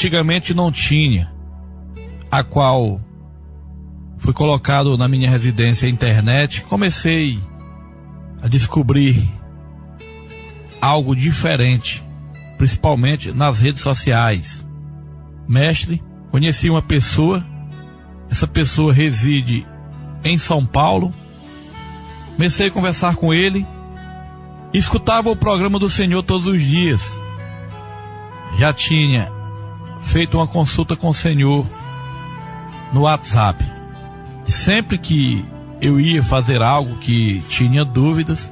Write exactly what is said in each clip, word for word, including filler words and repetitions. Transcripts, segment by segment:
antigamente não tinha, a qual foi colocado na minha residência a internet. Comecei a descobrir algo diferente, principalmente nas redes sociais. Mestre, conheci uma pessoa, essa pessoa reside em São Paulo. Comecei a conversar com ele, escutava o programa do Senhor todos os dias. Já tinha feito uma consulta com o Senhor no WhatsApp. E sempre que eu ia fazer algo que tinha dúvidas,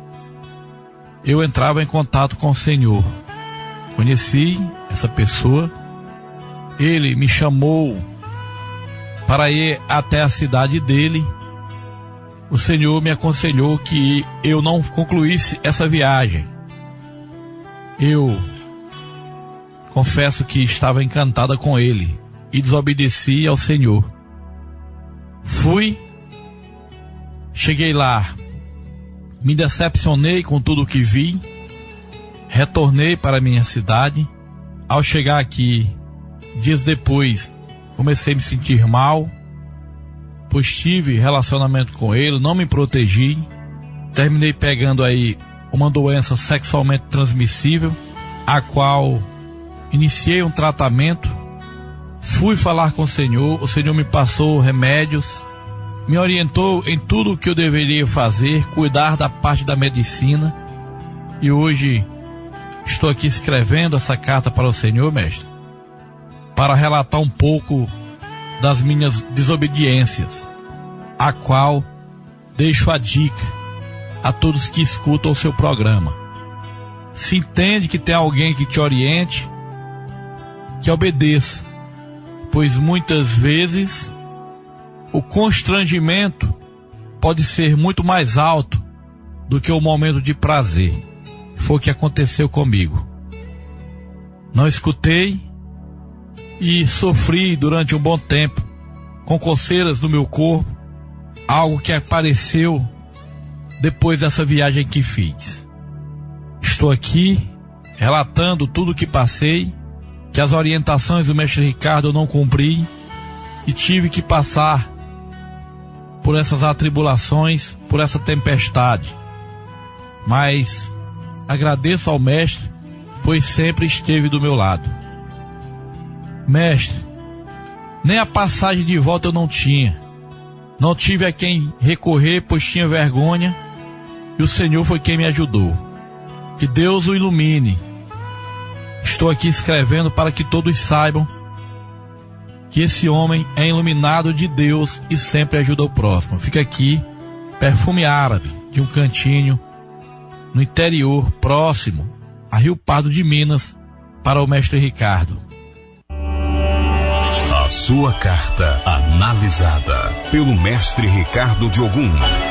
eu entrava em contato com o Senhor. Conheci essa pessoa, ele me chamou para ir até a cidade dele. O Senhor me aconselhou que eu não concluísse essa viagem. Eu confesso que estava encantada com ele e desobedeci ao Senhor. Fui, cheguei lá, me decepcionei com tudo o que vi, retornei para minha cidade. Ao chegar aqui, dias depois, comecei a me sentir mal, pois tive relacionamento com ele, não me protegi, terminei pegando aí uma doença sexualmente transmissível, a qual iniciei um tratamento. Fui falar com o Senhor, o Senhor me passou remédios, me orientou em tudo o que eu deveria fazer, cuidar da parte da medicina, e hoje estou aqui escrevendo essa carta para o Senhor, mestre, para relatar um pouco das minhas desobediências, a qual deixo a dica a todos que escutam o seu programa. Se entende que tem alguém que te oriente, que obedeça, pois muitas vezes o constrangimento pode ser muito mais alto do que o momento de prazer. Foi o que aconteceu comigo. Não escutei e sofri durante um bom tempo com coceiras no meu corpo, algo que apareceu depois dessa viagem que fiz. Estou aqui relatando tudo o que passei, que as orientações do mestre Ricardo eu não cumpri e tive que passar por essas atribulações, por essa tempestade. Mas agradeço ao mestre, pois sempre esteve do meu lado. Mestre, nem a passagem de volta eu não tinha. Não tive a quem recorrer, pois tinha vergonha, e o Senhor foi quem me ajudou. Que Deus o ilumine. Estou aqui escrevendo para que todos saibam que esse homem é iluminado de Deus e sempre ajuda o próximo. Fica aqui, perfume árabe de um cantinho no interior, próximo a Rio Pardo de Minas, para o mestre Ricardo. A sua carta analisada pelo mestre Ricardo de Ogum.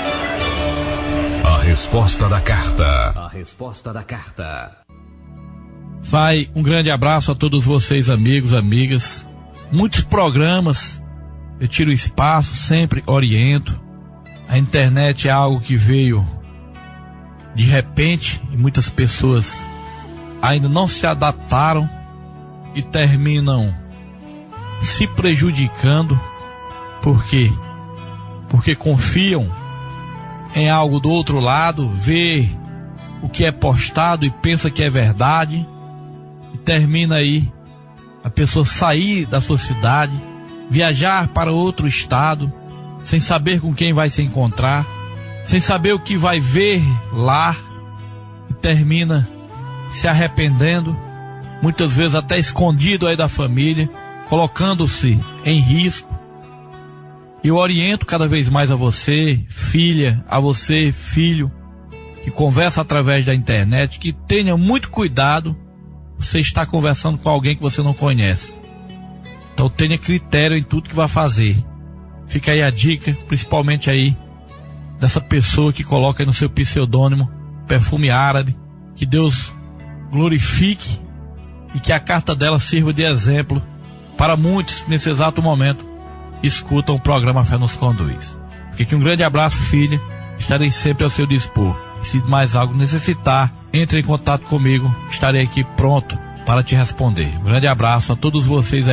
A resposta da carta. A resposta da carta. Vai um grande abraço a todos vocês, amigos, amigas. Muitos programas, eu tiro espaço, sempre oriento. A internet é algo que veio de repente e muitas pessoas ainda não se adaptaram e terminam se prejudicando. Por quê? Porque confiam em algo do outro lado, vê o que é postado e pensa que é verdade, e termina aí a pessoa sair da sua cidade, viajar para outro estado, sem saber com quem vai se encontrar, sem saber o que vai ver lá, e termina se arrependendo, muitas vezes até escondido aí da família, colocando-se em risco. Eu oriento cada vez mais a você, filha, a você, filho, que conversa através da internet, que tenha muito cuidado. Você está conversando com alguém que você não conhece. Então tenha critério em tudo que vai fazer. Fica aí a dica, principalmente aí, dessa pessoa que coloca aí no seu pseudônimo perfume árabe. Que Deus glorifique e que a carta dela sirva de exemplo para muitos que nesse exato momento escutam o programa Fé nos Conduz. Fique aqui um grande abraço, filha. Estarei sempre ao seu dispor. E se mais algo necessitar, entre em contato comigo. Estarei aqui pronto para te responder. Um grande abraço a todos vocês.